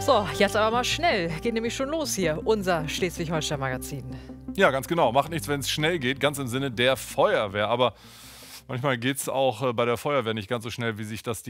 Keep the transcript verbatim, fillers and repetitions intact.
So, jetzt aber mal schnell. Geht nämlich schon los hier. Unser Schleswig-Holstein-Magazin. Ja, ganz genau. Macht nichts, wenn es schnell geht. Ganz im Sinne der Feuerwehr. Aber manchmal geht es auch äh, bei der Feuerwehr nicht ganz so schnell, wie sich das die